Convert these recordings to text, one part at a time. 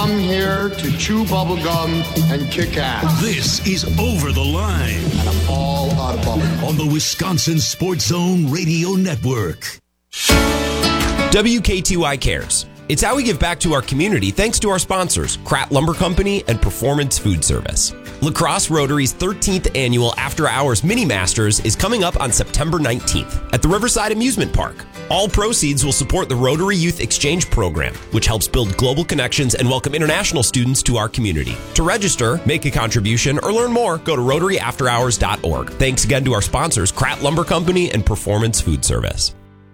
come here to chew bubblegum and kick ass. This is Over the Line. And I'm all out of bubblegum. On the Wisconsin Sports Zone Radio Network. WKTY Cares. It's how we give back to our community thanks to our sponsors, Kratt Lumber Company and Performance Food Service. La Crosse Rotary's 13th annual After Hours Mini Masters is coming up on September 19th at the Riverside Amusement Park. All proceeds will support the Rotary Youth Exchange Program, which helps build global connections and welcome international students to our community. To register, make a contribution, or learn more, go to RotaryAfterHours.org. Thanks again to our sponsors, Kratt Lumber Company and Performance Food Service.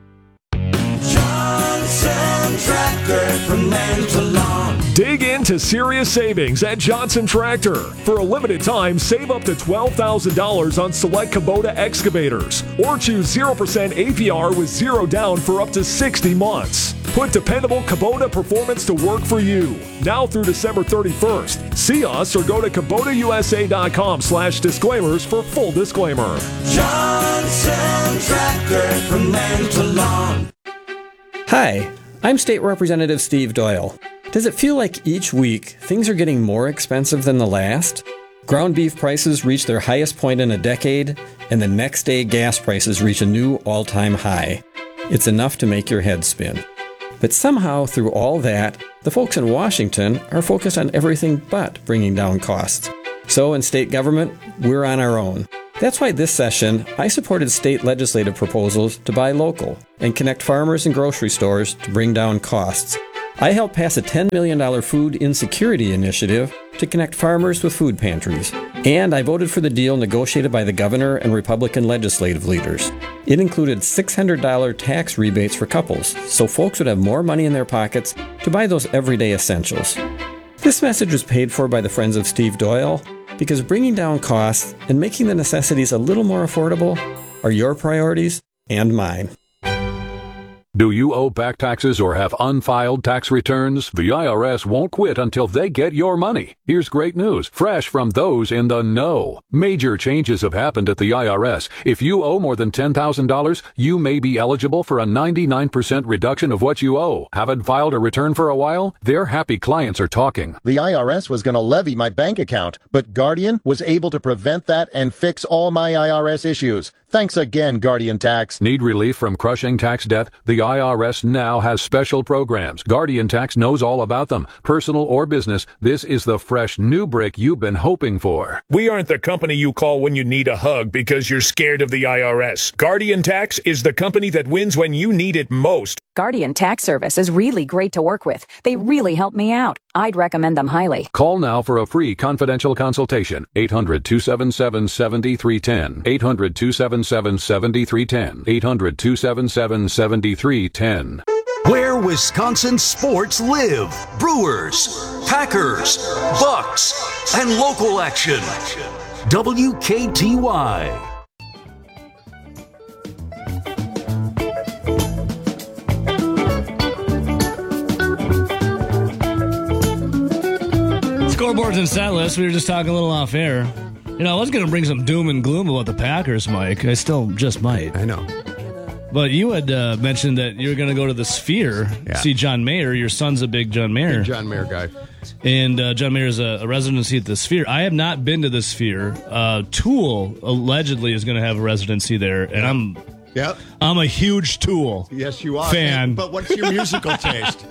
Johnson Tractor from land to lawn. Dig into serious savings at Johnson Tractor. For a limited time, save up to $12,000 on select Kubota excavators, or choose 0% APR with zero down for up to 60 months. Put dependable Kubota performance to work for you. Now through December 31st. See us or go to KubotaUSA.com/disclaimers for full disclaimer. Johnson Tractor from land to lawn. Hi, I'm State Representative Steve Doyle. Does it feel like each week things are getting more expensive than the last? Ground beef prices reach their highest point in a decade, and the next day gas prices reach a new all-time high. It's enough to make your head spin. But somehow, through all that, the folks in Washington are focused on everything but bringing down costs. So in state government, we're on our own. That's why this session, I supported state legislative proposals to buy local and connect farmers and grocery stores to bring down costs. I helped pass a $10 million food insecurity initiative to connect farmers with food pantries. And I voted for the deal negotiated by the governor and Republican legislative leaders. It included $600 tax rebates for couples, so folks would have more money in their pockets to buy those everyday essentials. This message was paid for by the Friends of Steve Doyle, because bringing down costs and making the necessities a little more affordable are your priorities and mine. Do you owe back taxes or have unfiled tax returns? The IRS won't quit until they get your money. Here's great news, fresh from those in the know. Major changes have happened at the IRS. If you owe more than $10,000, you may be eligible for a 99% reduction of what you owe. Haven't filed a return for a while? Their happy clients are talking. The IRS was going to levy my bank account, but Guardian was able to prevent that and fix all my IRS issues. Thanks again, Guardian Tax. Need relief from crushing tax debt? The IRS now has special programs. Guardian Tax knows all about them. Personal or business, this is the fresh new break you've been hoping for. We aren't the company you call when you need a hug because you're scared of the IRS. Guardian Tax is the company that wins when you need it most. Guardian Tax Service is really great to work with. They really help me out. I'd recommend them highly. Call now for a free confidential consultation. 800-277-7310. 800-277-7310. 800-277-7310. Where Wisconsin sports live. Brewers, Packers, Bucks, and local action. WKTY. Scoreboards and set lists. We were just talking a little off air. You know, I was going to bring some doom and gloom about the Packers, Mike. I still just might. I know. But you had mentioned that you were going to go to the Sphere, see John Mayer. Your son's a big John Mayer. Big John Mayer guy. And John Mayer is a residency at the Sphere. I have not been to the Sphere. Tool allegedly is going to have a residency there, and I'm a huge Tool yes, you are. fan. But what's your musical taste?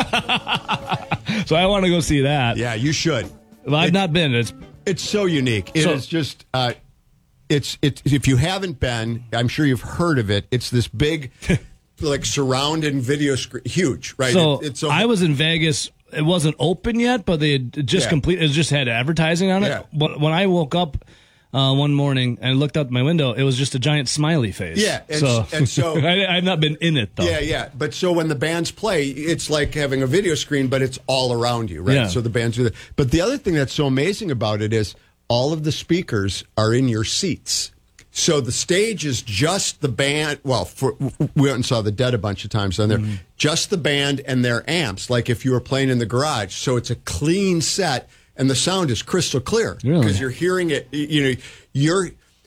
So I want to go see that. Yeah, you should. Well, I've not been. It's so unique. It is just... It's if you haven't been, I'm sure you've heard of it. It's this big, like surround and video screen, huge, right? So I was in Vegas. It wasn't open yet, but they had just completed. It just had advertising on it. Yeah. But when I woke up one morning and looked out my window, it was just a giant smiley face. Yeah, and so I've not been in it though. Yeah. But so when the bands play, it's like having a video screen, but it's all around you, right? Yeah. So the bands do that. But the other thing that's so amazing about it is all of the speakers are in your seats. So the stage is just the band. Well, we went and saw the Dead a bunch of times on there. Mm-hmm. Just the band and their amps, like if you were playing in the garage. So it's a clean set, and the sound is crystal clear because you're hearing it. You know,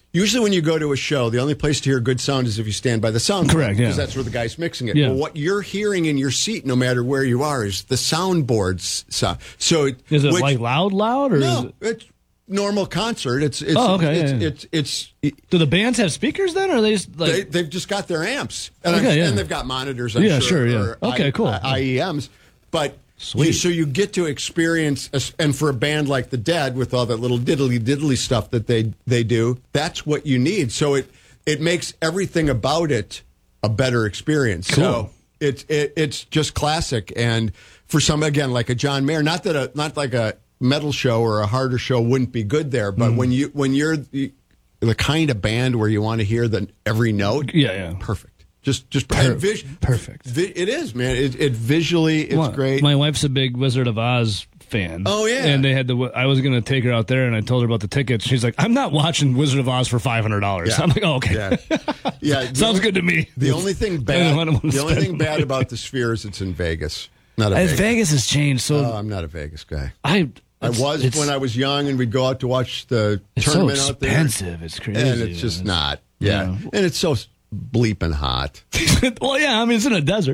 Usually when you go to a show, the only place to hear good sound is if you stand by the sound. Correct, Because yeah. that's where the guy's mixing it. Yeah. Well, what you're hearing in your seat, no matter where you are, is the soundboard's sound. So Is it like loud, or is No, it? it's normal concert. It's Do the bands have speakers then, or are they just like they've just got their amps, and, Okay, yeah. and they've got monitors. I'm Yeah, sure. sure, yeah. or Okay, cool. IEMs, but Sweet. so you get to experience, and for a band like the Dead, with all that little diddly stuff that they do, that's what you need. So it makes everything about it a better experience. Cool. So it's just classic, and for some, again, like a John Mayer, not like a metal show or a harder show wouldn't be good there, but when you're the kind of band where you want to hear every note, perfect. Just perfect. It is, man. It visually, it's great. My wife's a big Wizard of Oz fan. Oh, yeah. And they had I was going to take her out there, and I told her about the tickets. She's like, "I'm not watching Wizard of Oz for $500." Yeah. I'm like, "Oh, okay, Yeah, sounds good to me." The only thing bad about the Sphere is it's in Vegas. Not a Vegas has changed. So I'm not a Vegas guy. I was when I was young, and we'd go out to watch the tournament out there. It's so expensive. It's crazy. And it's just not. Yeah. And it's so bleeping hot. Well, yeah, I mean, it's in a desert.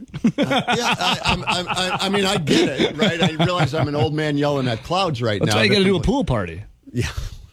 I mean, I get it, right? I realize I'm an old man yelling at clouds right now. That's why you got to do a pool party. Yeah.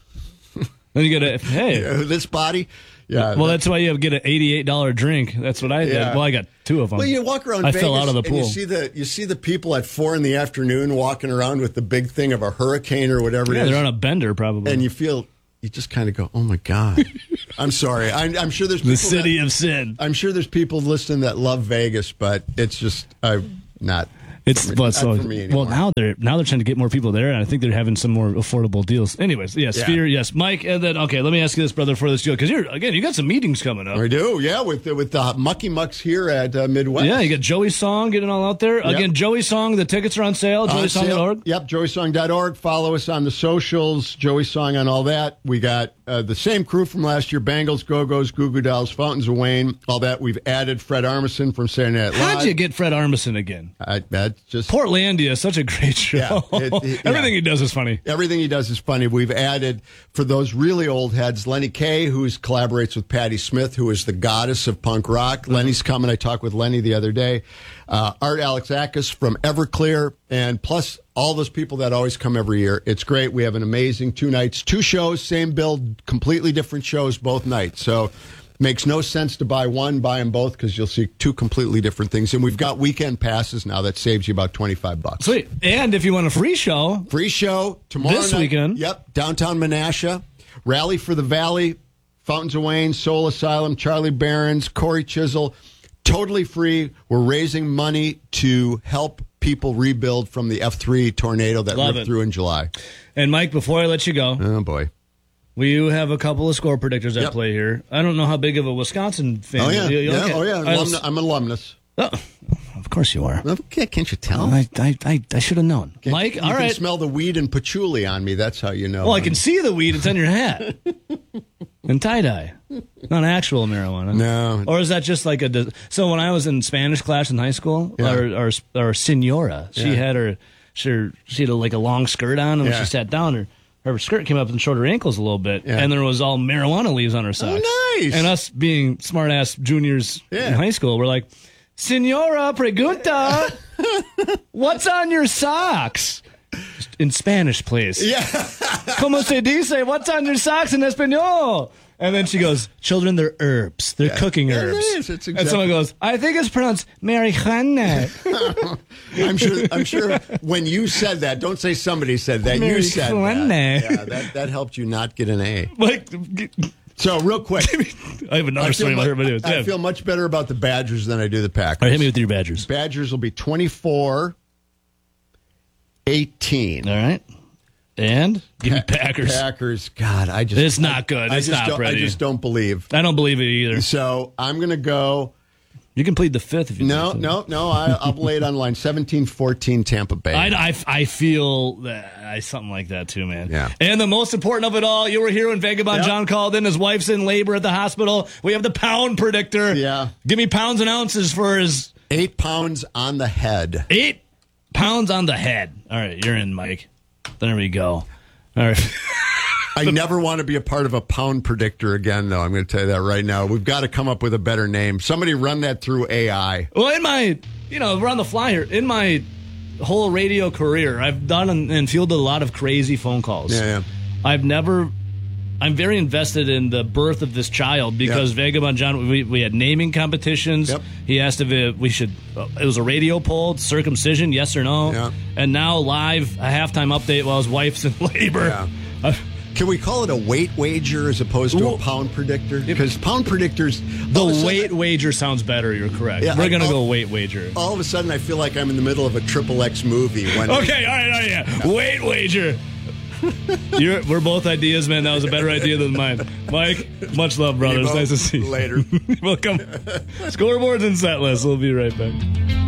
Then you got to, hey. This body? Yeah. Well, that's why you get an $88 drink. That's what I did. Yeah. Well, I got 2 of them. Well, you walk around I Vegas fell out of the pool. And you see the people at 4 p.m. walking around with the big thing of a hurricane or whatever it is. They're on a bender probably. And you just kind of go, oh my God. I'm sorry. I'm sure there's people the city of sin. I'm sure there's people listening that love Vegas, but it's just not. Not for me anymore. Well, now they're trying to get more people there, and I think they're having some more affordable deals. Anyways, yes, Yeah. Sphere, yes, Mike, and then let me ask you this, brother, for this deal, because you got some meetings coming up. I do, yeah, with the Mucky Mucks here at Midwest. Yeah, you got Joey Song getting all out there. Yep. Again, Joey Song, the tickets are on sale, joeysong.org. Yep, joeysong.org. Follow us on the socials, Joey Song on all that. We got the same crew from last year, Bangles, Go-Go's, Goo Goo Dolls, Fountains of Wayne, all that. We've added Fred Armisen from Saturday Night Live. How'd you get Fred Armisen again? That's just... Portlandia, such a great show. Yeah, Everything he does is funny. Everything he does is funny. We've added, for those really old heads, Lenny Kaye, who collaborates with Patti Smith, who is the goddess of punk rock. Mm-hmm. Lenny's coming. I talked with Lenny the other day. Art Alexakis from Everclear, and plus all those people that always come every year. It's great. We have an amazing 2 nights, 2 shows, same bill, completely different shows both nights. So makes no sense to buy one, buy them both, because you'll see 2 completely different things. And we've got weekend passes now that saves you about $25. Sweet. And if you want a free show tomorrow this night, weekend. Yep, downtown Menasha, Rally for the Valley, Fountains of Wayne, Soul Asylum, Charlie Barons, Corey Chisel. Totally free. We're raising money to help people rebuild from the F3 tornado that ripped through in July. And Mike, before I let you go, oh boy, we have a couple of score predictors at play here. I don't know how big of a Wisconsin fan. Oh yeah, okay. Oh yeah. I'm an alumnus. Oh, of course you are. Okay, can't you tell? I should have known. Mike, all right. You can smell the weed and patchouli on me. That's how you know. Well, I can see the weed. It's on your hat. And tie-dye. Not actual marijuana. No. Or is that just like so when I was in Spanish class in high school, our senora, she had like a long skirt on, and when she sat down, her skirt came up and showed her ankles a little bit, and there was all marijuana leaves on her socks. Oh, nice. And us being smart-ass juniors in high school, we're like, Senora, pregunta, what's on your socks? In Spanish, please. Yeah. Como se dice? What's on your socks in Espanol? And then she goes, children, they're herbs. They're cooking herbs. It is. It's And someone goes, I think it's pronounced marijuana. I'm sure when you said that, don't say somebody said that. You said that. Yeah, that helped you not get an A. So real quick, I have another story about her. I feel much better about the Badgers than I do the Packers. All right, hit me with your Badgers. Badgers will be 24-18. All right. And give me Packers. Packers, God, it's not good. It's not pretty. I just don't believe. I don't believe it either. So I'm going to go. You can plead the fifth if you No. I'll lay it on the line. 17-14 Tampa Bay. I feel that something like that too, man. Yeah. And the most important of it all, you were here when Vagabond John called in. His wife's in labor at the hospital. We have the pound predictor. Yeah. Give me pounds and ounces for his 8 pounds on the head. 8 pounds on the head. All right, you're in, Mike. There we go. All right. I never want to be a part of a pound predictor again, though. I'm going to tell you that right now. We've got to come up with a better name. Somebody run that through AI. Well, we're on the fly here. In my whole radio career, I've done and fielded a lot of crazy phone calls. Yeah. I'm very invested in the birth of this child because Vagabond John, we had naming competitions. Yep. He asked if it was a radio poll, circumcision, yes or no. Yeah. And now live, a halftime update while his wife's in labor. Yeah. Can we call it a weight wager as opposed to a pound predictor? Because pound predictors... The weight wager sounds better, you're correct. Yeah, We're going to go weight wager. All of a sudden, I feel like I'm in the middle of a XXX movie. Okay, all right, yeah. Weight wager. We're both ideas, man. That was a better idea than mine. Mike, much love, brothers. Nice to see you. Later. Welcome. Scoreboards and set list. We'll be right back.